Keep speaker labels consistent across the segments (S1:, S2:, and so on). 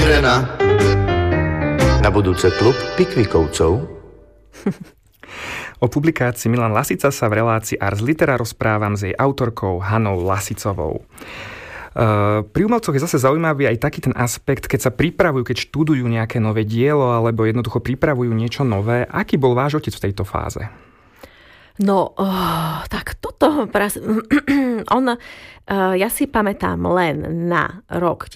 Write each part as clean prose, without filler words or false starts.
S1: Irena. Na budúce klub Pikvikovcov.
S2: O publikácii Milan Lasica sa v relácii Ars Litera rozprávam s jej autorkou Hanou Lasicovou. Pri umelcoch je zase zaujímavý aj taký ten aspekt, keď sa pripravujú, keď študujú nejaké nové dielo alebo jednoducho pripravujú niečo nové. Aký bol váš otec v tejto fáze?
S3: No, tak toto... ja si pamätám len na rok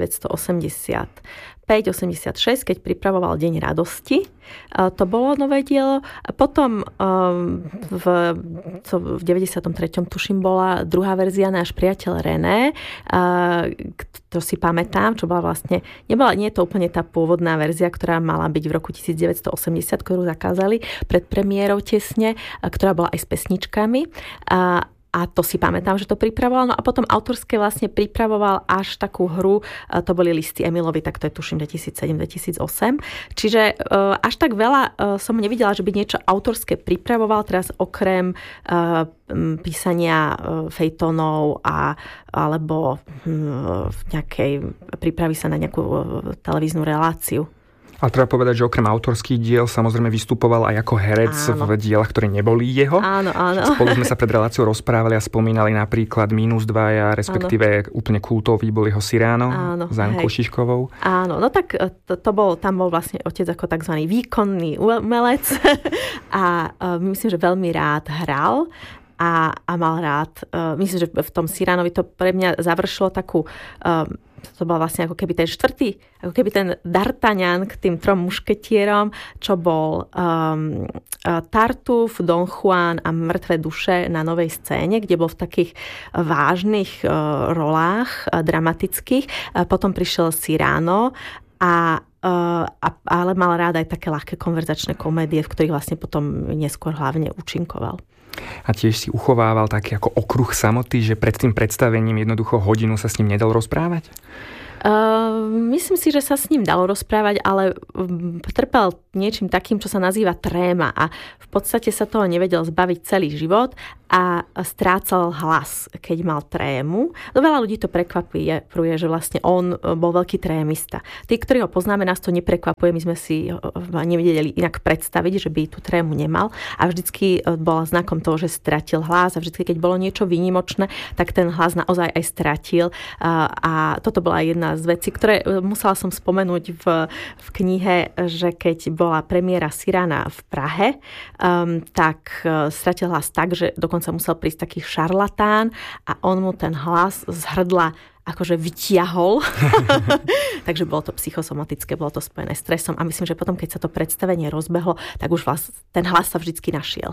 S3: 1985-86, keď pripravoval Deň radosti. To bolo nové dielo. Potom v 93. tuším bola druhá verzia Náš priateľ René. To si pamätám, čo bola vlastne... Nie je to úplne tá pôvodná verzia, ktorá mala byť v roku 1980, ktorú zakázali pred premiérou tesne, ktorá bola aj s pesničkami. A to si pamätám, že to pripravoval. No a potom autorské vlastne pripravoval až takú hru, to boli Listy Emilovi, tak to je tuším 2007-2008. Čiže až tak veľa som nevidela, že by niečo autorské pripravoval, teraz okrem písania fejtonov alebo nejakej prípravy sa na nejakú televíznu reláciu.
S2: Ale treba povedať, že okrem autorských diel samozrejme vystupoval aj ako herec v dielach, ktoré neboli jeho.
S3: Áno.
S2: Spolu sme sa pred reláciou rozprávali a spomínali napríklad Minus 2, respektíve úplne kultový bol jeho Cyrano s Ankou Šiškovou.
S3: Áno, no tak tam bol vlastne otec ako takzvaný výkonný umelec a myslím, že veľmi rád hral. A mal rád, myslím, že v tom Cyranovi to pre mňa završilo takú, to bol vlastne ako keby ten štvrtý, ako keby ten D'Artagnan k tým trom mušketierom, čo bol Tartuf, Don Juan a Mŕtve duše na Novej scéne, kde bol v takých vážnych rolách dramatických. Potom prišiel Cyrano ale mal rád aj také ľahké konverzačné komédie, v ktorých vlastne potom neskôr hlavne účinkoval.
S2: A tiež si uchovával taký ako okruh samoty, že pred tým predstavením jednoducho hodinu sa s ním nedal rozprávať?
S3: Myslím si, že sa s ním dalo rozprávať, ale trpel niečím takým, čo sa nazýva tréma a v podstate sa toho nevedel zbaviť celý život a strácal hlas, keď mal trému. Veľa ľudí to prekvapuje, že vlastne on bol veľký trémista. Tí, ktorí ho poznáme, nás to neprekvapuje, my sme si nevedeli inak predstaviť, že by tú trému nemal a vždycky bola znakom toho, že stratil hlas a vždycky, keď bolo niečo výnimočné, tak ten hlas naozaj aj stratil a toto bola jedna z vecí, ktoré musela som spomenúť v knihe, že keď bola premiéra Cyrana v Prahe, tak stratil hlas tak, že dokonca musel prísť taký šarlatán a on mu ten hlas z hrdla akože vytiahol. Takže bolo to psychosomatické, bolo to spojené s stresom a myslím, že potom, keď sa to predstavenie rozbehlo, tak už ten hlas sa vždycky našiel.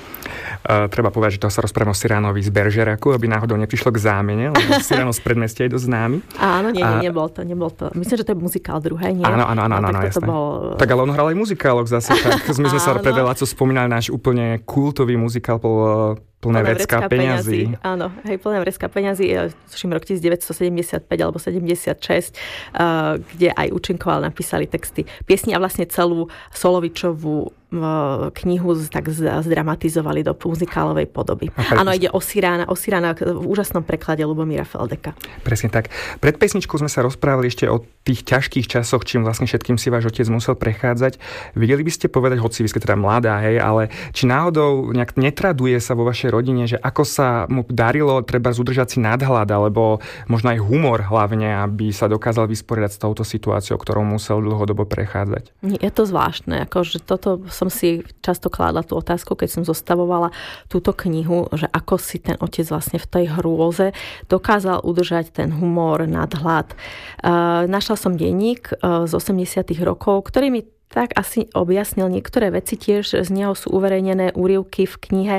S2: Treba povedať, že to sa rozprávame o Cyránovi z Bergeracu, aby náhodou neprišlo k zámene, lebo Cyrano z predmestia je dosť známy. Áno,
S3: nebol to. Myslím, že to je muzikál druhé, nie?
S2: Áno, jasné. Tak ale on hral aj muzikáloch zase. Tak my sme sa pred reláciou spomínali náš úplne kultový muzikál Plné vrecká peňazí.
S3: Áno, Plné vrecká peňazí, tuším rok 1975 alebo 76, kde aj účinkoval, napísali texty piesni a vlastne celú Solovičovú knihu tak zdramatizovali do muzikálovej podoby. Áno, ide o Cyrána v úžasnom preklade Ľubomíra Feldeka.
S2: Presne tak. Pred pesničkou sme sa rozprávali ešte o tých ťažkých časoch, čím vlastne všetkým si váš otec musel prechádzať. Videli by ste povedať, hoci vy ste teda mladá, ale či náhodou nejak netraduje sa vo vašej rodine, že ako sa mu darilo treba udržať si nadhľad, alebo možno aj humor hlavne, aby sa dokázal vysporiadať s touto situáciou, ktorou musel dlhodobo prechádzať?
S3: Je to zvláštne, akože toto som si často kládla tú otázku, keď som zostavovala túto knihu, že ako si ten otec vlastne v tej hrôze dokázal udržať ten humor, nadhľad. Našla som denník z 80. rokov, ktorý mi tak asi objasnil niektoré veci, tiež z neho sú uverejnené úryvky v knihe.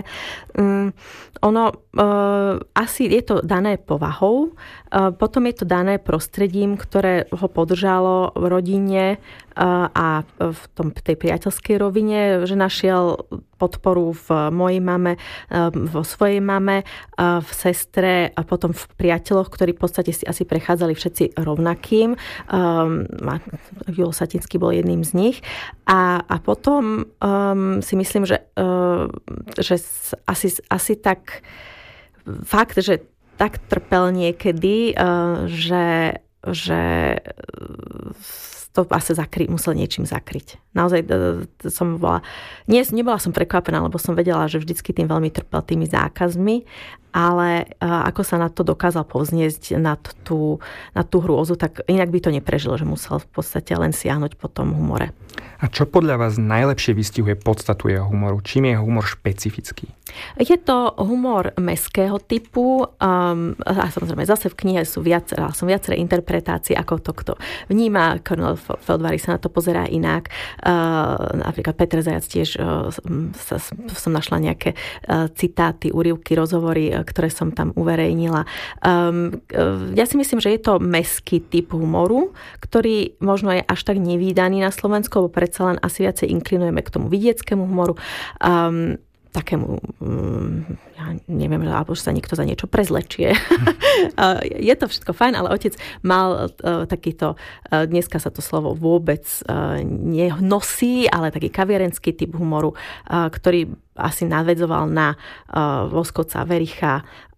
S3: Asi je to dané povahou, potom je to dané prostredím, ktoré ho podržalo v rodine a v tej priateľskej rovine, že našiel podporu v mojej mame, vo svojej mame, v sestre a potom v priateľoch, ktorí v podstate si asi prechádzali všetci rovnakým. Julo Satinský bol jedným z nich. A potom si myslím, že asi tak fakt, že tak trpel niekedy, že to asi musel niečím zakryť. Naozaj nebola som prekvapená, lebo som vedela, že vždycky tým veľmi trpel tými zákazmi, ale ako sa na to dokázal povzniesť nad tú hrôzu, tak inak by to neprežil, že musel v podstate len siahnuť po tom humore.
S2: A čo podľa vás najlepšie vystihuje podstatu jeho humoru? Čím je humor špecifický?
S3: Je to humor mestského typu a samozrejme zase v knihe sú viaceré interpretácie, ako to kto vníma. Kornél Feldvári sa na to pozerá inak. Napríklad Petr Zajac tiež som našla nejaké citáty, úryvky, rozhovory, ktoré som tam uverejnila. Ja si myslím, že je to mestský typ humoru, ktorý možno je až tak nevídaný na Slovensku, lebo predsa len asi viacej inklinujeme k tomu vidieckému humoru. Takému, ja neviem, alebo že sa niekto za niečo prezlečie. Je to všetko fajn, ale otec mal takýto, dneska sa to slovo vôbec nenosí, ale taký kaviarenský typ humoru, ktorý asi nadvedzoval na Voskovca, Vericha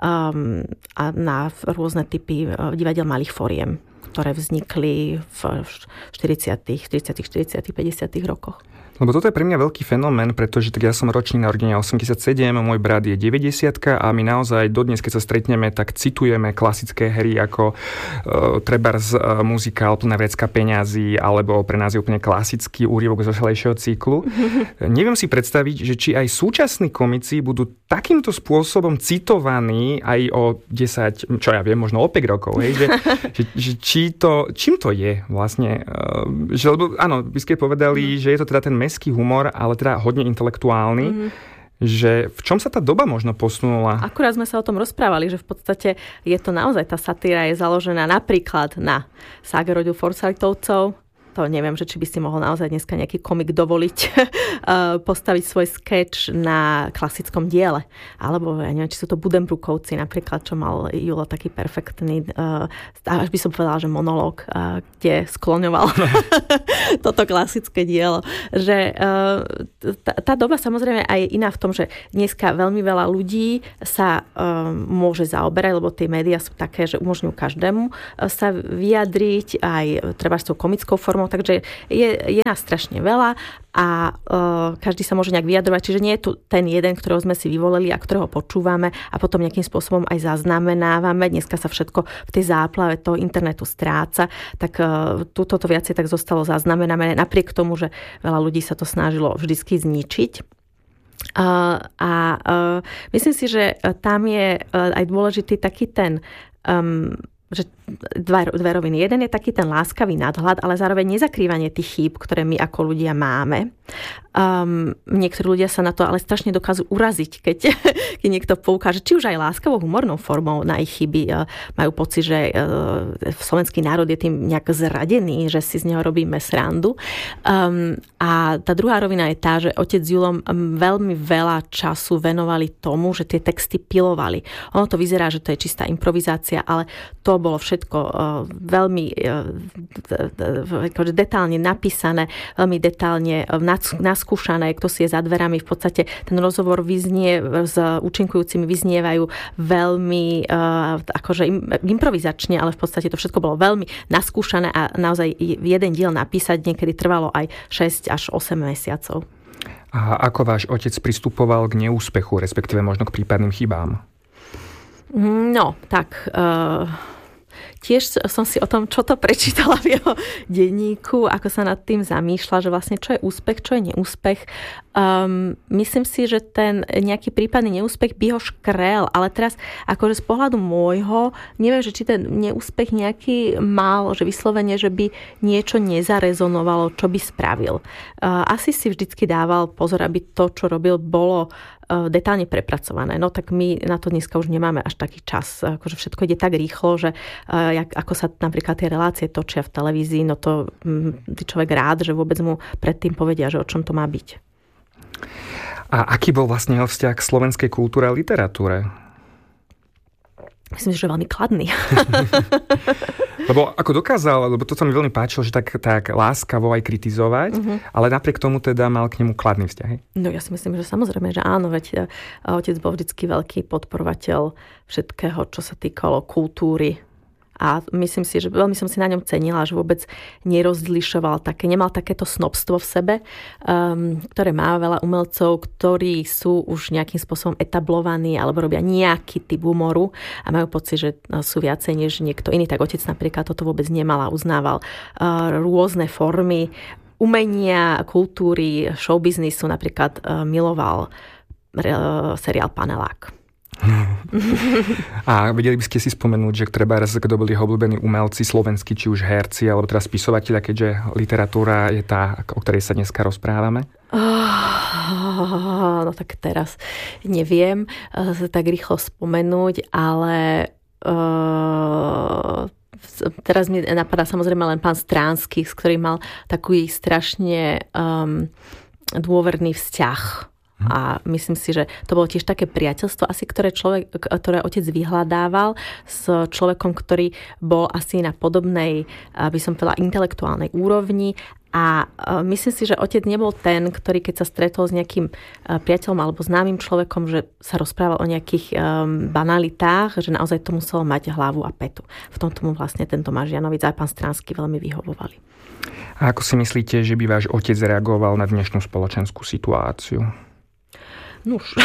S3: a na rôzne typy divadiel malých foriem, ktoré vznikli v 40., 50. rokoch.
S2: Lebo toto je pre mňa veľký fenomén, pretože tak ja som ročník narodenia 87, môj brat je 90 a my naozaj dodnes, keď sa stretneme, tak citujeme klasické hry ako trebárs muzikál Plná vrecka peňazí, alebo pre nás je úplne klasický úryvok zo celejšieho cyklu. Neviem si predstaviť, že či aj súčasní komici budú takýmto spôsobom citovaní aj o 10, čo ja viem, možno o 5 rokov. Hej? Že čím to je vlastne? Že, lebo, áno, vy ste povedali, že je to teda ten mestský humor, ale teda hodne intelektuálny, že v čom sa tá doba možno posunula?
S3: Akurát sme sa o tom rozprávali, že v podstate je to naozaj, tá satíra je založená napríklad na ságe rodu Forsythovcov. To neviem, že či by si mohol naozaj dneska nejaký komik dovoliť postaviť svoj sketch na klasickom diele. Alebo ja neviem, či sú to Buddenbrookovci napríklad, čo mal Julo taký perfektný, až by som povedala, že monológ, kde skloňoval toto klasické dielo. Že tá doba samozrejme aj je iná v tom, že dneska veľmi veľa ľudí sa môže zaoberať, lebo tie médiá sú také, že umožňujú každému sa vyjadriť aj treba s tou komickou formou. Takže je nás strašne veľa a každý sa môže nejak vyjadrovať. Čiže nie je tu ten jeden, ktorého sme si vyvolili a ktorého počúvame a potom nejakým spôsobom aj zaznamenávame. Dneska sa všetko v tej záplave toho internetu stráca, tak toto viacej tak zostalo zaznamenané. Napriek tomu, že veľa ľudí sa to snažilo vždycky zničiť. Myslím si, že tam je aj dôležitý taký ten že dve roviny. Jeden je taký ten láskavý nadhľad, ale zároveň nezakrývanie tých chýb, ktoré my ako ľudia máme. Niektorí ľudia sa na to ale strašne dokážu uraziť, keď niekto poukáže, či už aj láskavou humornou formou na ich chyby. Majú pocit, že slovenský národ je tým nejak zradený, že si z neho robíme srandu. A tá druhá rovina je tá, že otec s Julom veľmi veľa času venovali tomu, že tie texty pilovali. Ono to vyzerá, že to je čistá improvizácia, ale to bolo všetko veľmi detálne napísané, veľmi detálne naskúšané, kto si je za dverami. V podstate ten rozhovor vyznie, s účinkujúcimi vyznievajú veľmi akože improvizačne, ale v podstate to všetko bolo veľmi naskúšané a naozaj jeden diel napísať niekedy trvalo aj 6 až 8 mesiacov.
S2: A ako váš otec pristupoval k neúspechu, respektíve možno k prípadným chybám?
S3: No, tak tiež som si o tom, čo to prečítala v jeho denníku, ako sa nad tým zamýšľa, že vlastne čo je úspech, čo je neúspech. Myslím si, že ten nejaký prípadný neúspech by ho škrel, ale teraz akože z pohľadu môjho, neviem, že či ten neúspech nejaký mal, že vyslovene, že by niečo nezarezonovalo, čo by spravil. Asi si vždycky dával pozor, aby to, čo robil, bolo detálne prepracované. No tak my na to dneska už nemáme až taký čas. Akože všetko ide tak rýchlo, že ako sa napríklad tie relácie točia v televízii, no to človek rád, že vôbec mu predtým povedia, že o čom to má byť.
S2: A aký bol vlastne jeho vzťah k slovenskej kultúre a literatúre?
S3: Myslím, že veľmi kladný.
S2: Lebo ako dokázal, lebo to sa mi veľmi páčilo, že tak láskavo aj kritizovať, ale napriek tomu teda mal k nemu kladný vzťah.
S3: No ja si myslím, že samozrejme, že áno, veď otec bol vždycky veľký podporovateľ všetkého, čo sa týkalo kultúry A myslím si, že veľmi som si na ňom cenila, že vôbec nerozlišoval nemal takéto snobstvo v sebe, ktoré má veľa umelcov, ktorí sú už nejakým spôsobom etablovaní alebo robia nejaký typ humoru a majú pocit, že sú viacej než niekto iný. Tak otec napríklad toto vôbec nemal a uznával rôzne formy umenia, kultúry, showbiznisu. Napríklad miloval seriál Panelák.
S2: A vedeli by ste si spomenúť, že treba raz, kto boli jeho obľúbení umelci slovenskí, či už herci, alebo teda spisovatelia, keďže literatúra je tá, o ktorej sa dneska rozprávame?
S3: No tak teraz neviem tak rýchlo spomenúť, ale teraz mi napadá samozrejme len pán Stránsky, s ktorým mal taký strašne dôverný vzťah. A myslím si, že to bolo tiež také priateľstvo, asi ktoré otec vyhľadával s človekom, ktorý bol asi na podobnej, by som povedala, intelektuálnej úrovni. A myslím si, že otec nebol ten, ktorý keď sa stretol s nejakým priateľom alebo známym človekom, že sa rozprával o nejakých banalitách, že naozaj to muselo mať hlavu a petu. V tomto mu vlastne ten Tomáš Janovic a pán Stránsky veľmi vyhovovali.
S2: A ako si myslíte, že by váš otec reagoval na dnešnú spoločenskú situáciu?
S3: Nuž.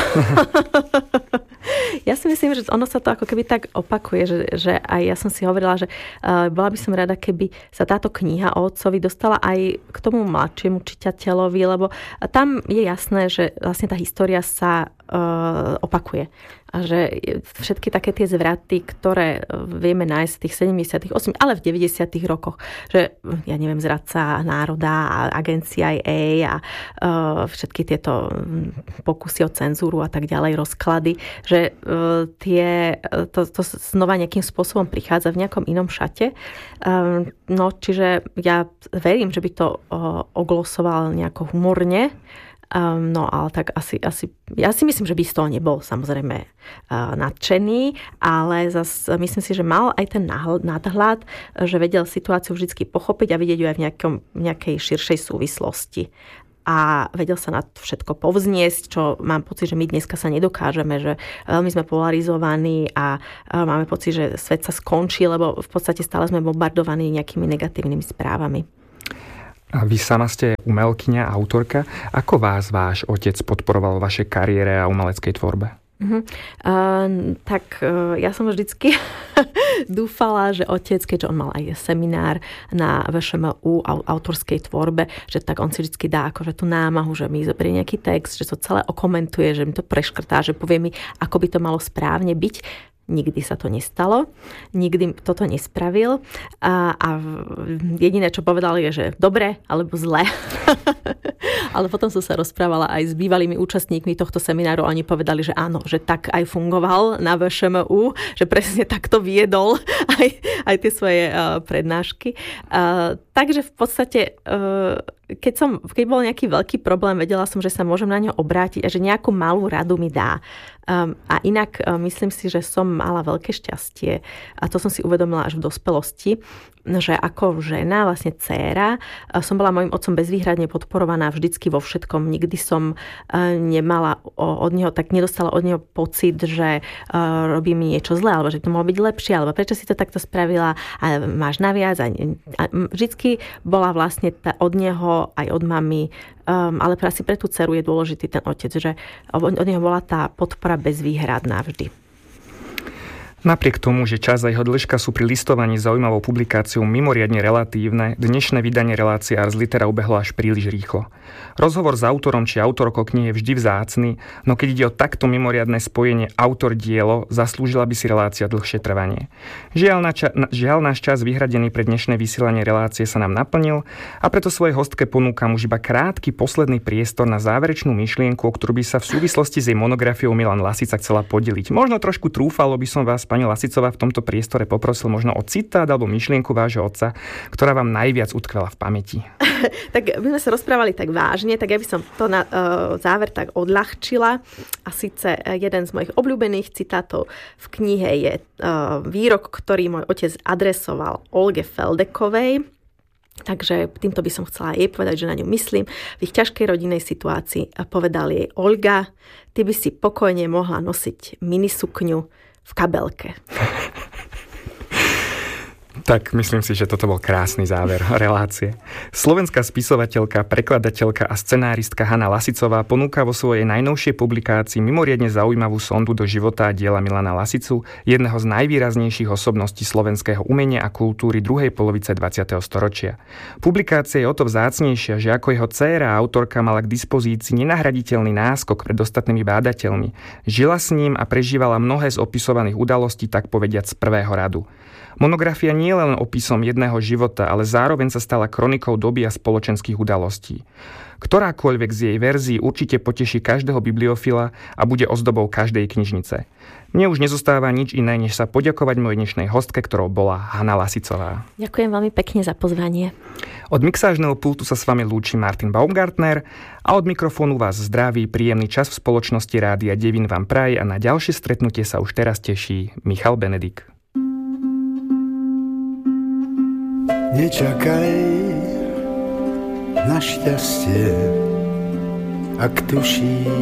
S3: Ja si myslím, že ono sa to ako keby tak opakuje, že aj ja som si hovorila, že bola by som rada, keby sa táto kniha o otcovi dostala aj k tomu mladšiemu čitateľovi, lebo tam je jasné, že vlastne tá história sa opakuje. A že všetky také tie zvraty, ktoré vieme nájsť v tých 70., 80., ale v 90. rokoch, že ja neviem, zradca národa a agencia CIA a všetky tieto pokusy o cenzúru a tak ďalej, rozklady, že to znova nejakým spôsobom prichádza v nejakom inom šate. No, čiže ja verím, že by to oglosoval nejako humorne. No ale tak asi ja si myslím, že by z toho nebol samozrejme nadšený, ale zase myslím si, že mal aj ten nadhľad, že vedel situáciu vždy pochopiť a vidieť ju aj v nejakej širšej súvislosti. A vedel sa na to všetko povzniesť, čo mám pocit, že my dneska sa nedokážeme, že veľmi sme polarizovaní a máme pocit, že svet sa skončí, lebo v podstate stále sme bombardovaní nejakými negatívnymi správami.
S2: A vy sama ste umelkyňa, autorka. Ako vás váš otec podporoval vo vašej kariére a umeleckej tvorbe? Ja som vždycky dúfala, že otec, keďže on mal aj seminár na VŠMU autorskej tvorbe, že tak on si vždycky dá akože tú námahu, že mi zoberie nejaký text, že to celé okomentuje, že mi to preškrtá, že povie mi, ako by to malo správne byť. Nikdy sa to nestalo, nikdy toto nespravil a jediné, čo povedal je, že dobre alebo zle. Ale potom som sa rozprávala aj s bývalými účastníkmi tohto semináru a oni povedali, že áno, že tak aj fungoval na VŠMU, že presne takto viedol aj tie svoje prednášky. Takže v podstate keď bol nejaký veľký problém, vedela som, že sa môžem na ňo obrátiť a že nejakú malú radu mi dá. A inak myslím si, že som mala veľké šťastie a to som si uvedomila až v dospelosti, že ako žena, vlastne dcéra, som bola mojim otcom bezvýhradne podporovaná vždycky vo všetkom. Nikdy som nemala od neho, tak nedostala od neho pocit, že robí mi niečo zlé, alebo že to mohlo byť lepšie, alebo prečo si to takto spravila a máš naviac. A vždycky bola vlastne od neho aj od mami, ale asi pre tú dceru je dôležitý ten otec, že od neho bola tá podpora bezvýhradná vždy. Napriek tomu, že čas a jeho dĺžka sú pri listovaní zaujímavou publikáciou mimoriadne relatívne, dnešné vydanie relácie Ars Litera ubehlo až príliš rýchlo. Rozhovor s autorom či autorkou knihy je vždy vzácny, no keď ide o takto mimoriadne spojenie autor-dielo, zaslúžila by si relácia dlhšie trvanie. Žiaľ, náš čas vyhradený pre dnešné vysielanie relácie sa nám naplnil a preto svojej hostke ponúkam už iba krátky posledný priestor na záverečnú myšlienku, o ktorú by sa v súvislosti s jej monografiou Milan Lasica chcela podeliť. Možno trošku trúfalo by som vás, pani Lasicová, v tomto priestore poprosil možno o citát alebo myšlienku vášho otca, ktorá vám najviac utkvela v pamäti.
S3: Tak my sme sa rozprávali tak vážne, tak ja by som to na záver tak odľahčila. A síce jeden z mojich obľúbených citátov v knihe je výrok, ktorý môj otec adresoval Olge Feldekovej. Takže týmto by som chcela jej povedať, že na ňu myslím. V ich ťažkej rodinnej situácii povedal jej: Olga, ty by si pokojne mohla nosiť minisukňu v kabelke.
S2: Tak myslím si, že toto bol krásny záver relácie. Slovenská spisovateľka, prekladateľka a scenáristka Hana Lasicová ponúka vo svojej najnovšej publikácii mimoriadne zaujímavú sondu do života a diela Milana Lasicu, jedného z najvýraznejších osobností slovenského umenia a kultúry druhej polovice 20. storočia. Publikácia je o to vzácnejšia, že ako jeho dcéra a autorka mala k dispozícii nenahraditeľný náskok pred ostatnými bádateľmi. Žila s ním a prežívala mnohé z opisovaných udalostí, tak povediac z prvého radu. Monografia nie je len opisom jedného života, ale zároveň sa stala kronikou doby a spoločenských udalostí. Ktorákoľvek z jej verzií určite poteší každého bibliofila a bude ozdobou každej knižnice. Mne už nezostáva nič iné, než sa poďakovať mojej dnešnej hostke, ktorou bola Hana Lasicová.
S3: Ďakujem veľmi pekne za pozvanie.
S2: Od mixážneho pultu sa s vami lúči Martin Baumgartner a od mikrofónu vás zdraví príjemný čas v spoločnosti Rádia Devín vám praje a na ďalšie stretnutie sa už teraz teší Michal Benedik.
S4: Nečakaj na šťastie, ak tušíš,